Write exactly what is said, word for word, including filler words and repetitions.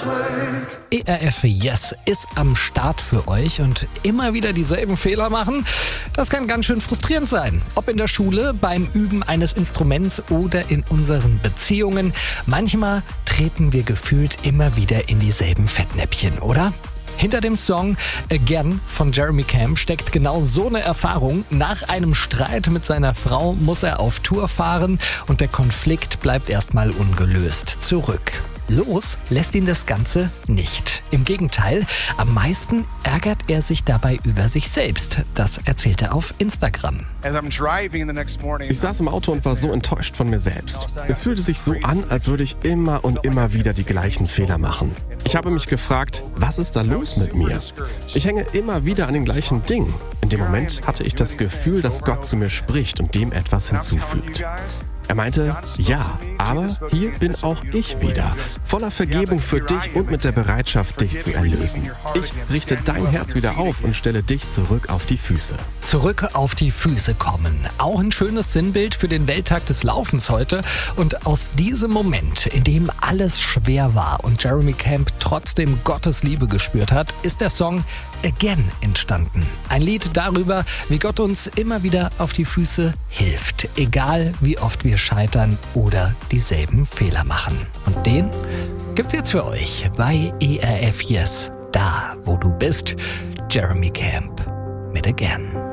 E R F Yes ist am Start für euch und immer wieder dieselben Fehler machen, das kann ganz schön frustrierend sein. Ob in der Schule, beim Üben eines Instruments oder in unseren Beziehungen. Manchmal treten wir gefühlt immer wieder in dieselben Fettnäpfchen, oder? Hinter dem Song Again von Jeremy Camp steckt genau so eine Erfahrung. Nach einem Streit mit seiner Frau muss er auf Tour fahren und der Konflikt bleibt erstmal ungelöst zurück. Los lässt ihn das Ganze nicht. Im Gegenteil, am meisten ärgert er sich dabei über sich selbst. Das erzählt er auf Instagram. Ich saß im Auto und war so enttäuscht von mir selbst. Es fühlte sich so an, als würde ich immer und immer wieder die gleichen Fehler machen. Ich habe mich gefragt, was ist da los mit mir? Ich hänge immer wieder an den gleichen Dingen. In dem Moment hatte ich das Gefühl, dass Gott zu mir spricht und dem etwas hinzufügt. Er meinte, ja, aber hier bin auch ich wieder, voller Vergebung für dich und mit der Bereitschaft, dich zu erlösen. Ich richte dein Herz wieder auf und stelle dich zurück auf die Füße. Zurück auf die Füße kommen. Auch ein schönes Sinnbild für den Welttag des Laufens heute. Und aus diesem Moment, in dem alles schwer war und Jeremy Camp trotzdem Gottes Liebe gespürt hat, ist der Song Again entstanden. Ein Lied darüber, wie Gott uns immer wieder auf die Füße hilft, egal wie oft wir scheitern oder dieselben Fehler machen. Und den gibt's jetzt für euch bei E R F Yes, da wo du bist, Jeremy Camp mit Again.